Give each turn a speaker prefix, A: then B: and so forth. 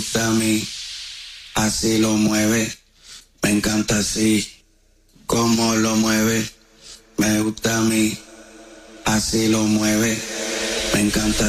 A: gusta a mí, así lo mueve, me encanta así, como lo mueve, me gusta a mí, así lo mueve, me encanta.